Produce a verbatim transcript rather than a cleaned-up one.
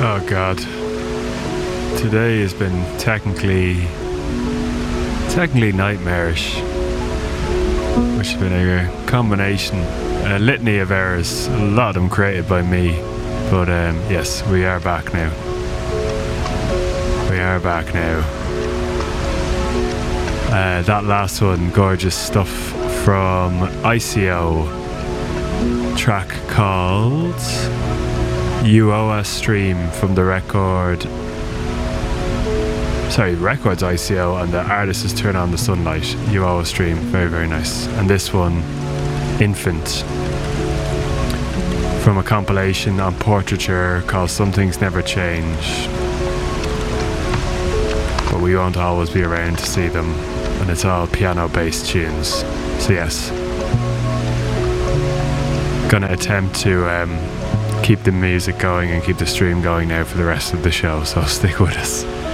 Oh god. Today has been technically technically nightmarish. Which has been a combination, a litany of errors, a lot of them created by me. But um, yes, we are back now. We are back now. Uh, that last one, gorgeous stuff from I C O. Track called You Owe Us Stream from the record. Sorry, records I C O, and the artist is Turn On the Sunlight. You Owe Us Stream, very very nice. And this one, Infant, from a compilation on Portraiture called Some Things Never Change. But we won't always be around to see them, and it's all piano-based tunes. So yes, gonna attempt to um, keep the music going and keep the stream going now for the rest of the show, so stick with us.